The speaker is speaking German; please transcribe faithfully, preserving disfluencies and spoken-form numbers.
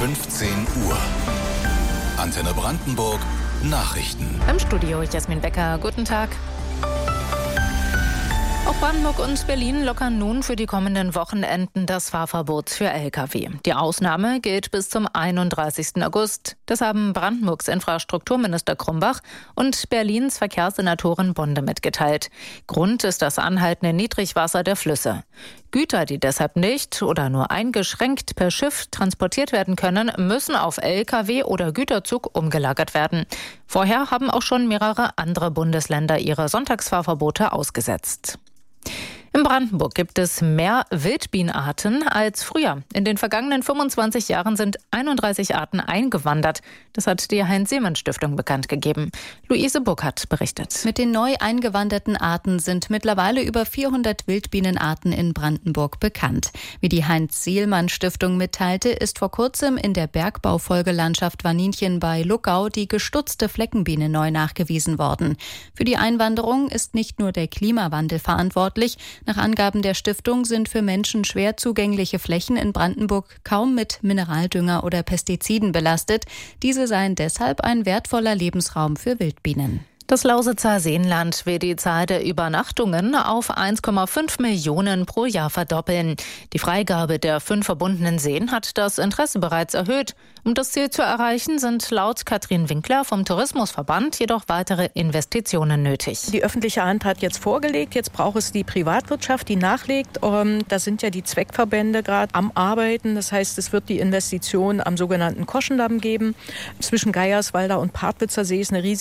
fünfzehn Uhr. Antenne Brandenburg Nachrichten. Im Studio Jasmin Becker. Guten Tag. Auch Brandenburg und Berlin lockern nun für die kommenden Wochenenden das Fahrverbot für L K W. Die Ausnahme gilt bis zum einunddreißigsten August. Das haben Brandenburgs Infrastrukturminister Krumbach und Berlins Verkehrssenatorin Bonde mitgeteilt. Grund ist das anhaltende Niedrigwasser der Flüsse. Güter, die deshalb nicht oder nur eingeschränkt per Schiff transportiert werden können, müssen auf L K W oder Güterzug umgelagert werden. Vorher haben auch schon mehrere andere Bundesländer ihre Sonntagsfahrverbote ausgesetzt. In Brandenburg gibt es mehr Wildbienenarten als früher. In den vergangenen fünfundzwanzig Jahren sind einunddreißig Arten eingewandert. Das hat die Heinz-Seemann-Stiftung bekannt gegeben. Luise Burkhardt berichtet. Mit den neu eingewanderten Arten sind mittlerweile über vierhundert Wildbienenarten in Brandenburg bekannt. Wie die Heinz-Seemann-Stiftung mitteilte, ist vor kurzem in der Bergbaufolgelandschaft Waninchen bei Luckau die gestutzte Fleckenbiene neu nachgewiesen worden. Für die Einwanderung ist nicht nur der Klimawandel verantwortlich. Nach Angaben der Stiftung sind für Menschen schwer zugängliche Flächen in Brandenburg kaum mit Mineraldünger oder Pestiziden belastet. Diese seien deshalb ein wertvoller Lebensraum für Wildbienen. Das Lausitzer Seenland will die Zahl der Übernachtungen auf eins Komma fünf Millionen pro Jahr verdoppeln. Die Freigabe der fünf verbundenen Seen hat das Interesse bereits erhöht. Um das Ziel zu erreichen, sind laut Katrin Winkler vom Tourismusverband jedoch weitere Investitionen nötig. Die öffentliche Hand hat jetzt vorgelegt, jetzt braucht es die Privatwirtschaft, die nachlegt. Da sind ja die Zweckverbände gerade am Arbeiten. Das heißt, es wird die Investition am sogenannten Koschendamm geben. Zwischen Geierswalder und Partwitzer See ist eine riesige